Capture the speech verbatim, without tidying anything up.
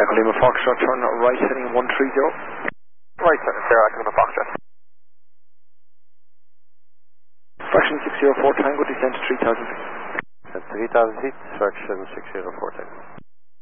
Echo Lima Foxtrot, turn right heading one three zero. Right, sir, Sierra Echo Lima Foxtrot. Fraction six zero four Tango, descent to three thousand feet. At three thousand feet, fraction six zero four Tango.